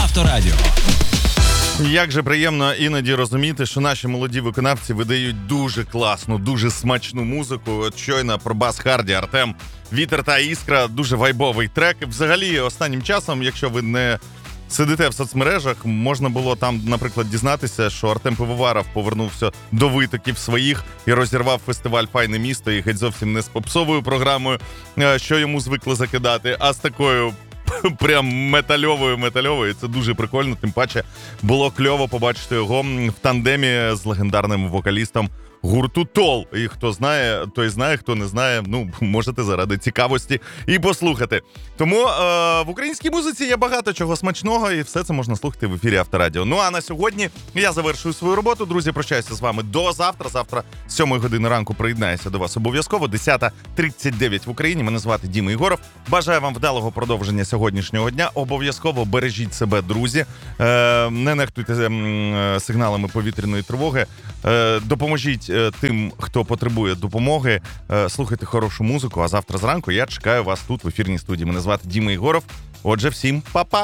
Авторадіо. Як же приємно іноді розуміти, що наші молоді виконавці видають дуже класну, дуже смачну музику. От щойно про бас-харді Артем «Вітер та іскра», дуже вайбовий трек. Взагалі, останнім часом, якщо ви не сидите в соцмережах, можна було там, наприклад, дізнатися, що Артем Пивоваров повернувся до витоків своїх і розірвав фестиваль «Файне місто», і геть зовсім не з попсовою програмою, що йому звикли закидати, а з такою прям метальовою. Це дуже прикольно, тим паче було кльово побачити його в тандемі з легендарним вокалістом гурту Тол. І хто знає, той знає, хто не знає, можете заради цікавості і послухати. Тому в українській музиці є багато чого смачного, і все це можна слухати в ефірі Авторадіо. Ну а на сьогодні я завершую свою роботу. Друзі, прощаюся з вами до завтра. Завтра з 7 години ранку приєднаюся до вас обов'язково. 10:39 в Україні. Мене звати Діма Єгоров. Бажаю вам вдалого продовження сьогоднішнього дня. Обов'язково бережіть себе, друзі. Не нехтуйте сигналами повітряної тривоги. Допоможіть тим, хто потребує допомоги. Слухайте хорошу музику, а завтра зранку я чекаю вас тут в ефірній студії. Мене звати Діма Єгоров. Отже, всім па-па!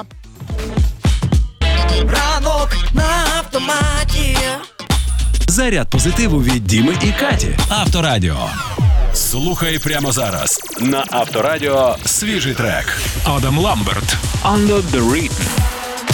Ранок на автоматі. Заряд позитиву від Діми і Каті. Авторадіо. Слухай прямо зараз на Авторадіо свіжий трек. Адам Ламберт. Under the Ridge.